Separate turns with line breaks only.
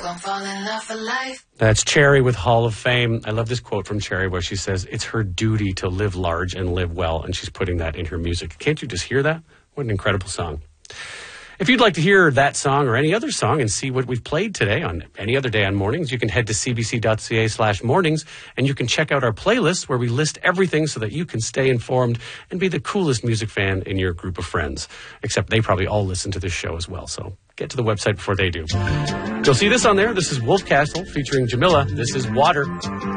gonna fall in love for life.
That's Cherry with Hall of Fame. I love this quote from Cherry where she says, it's her duty to live large and live well, and she's putting that in her music. Can't you just hear that? What an incredible song. If you'd like to hear that song or any other song and see what we've played today on any other day on Mornings, you can head to cbc.ca/mornings, and you can check out our playlist where we list everything so that you can stay informed and be the coolest music fan in your group of friends. Except they probably all listen to this show as well, so get to the website before they do. You'll see this on there. This is Wolf Castle featuring Jamila. This is Water.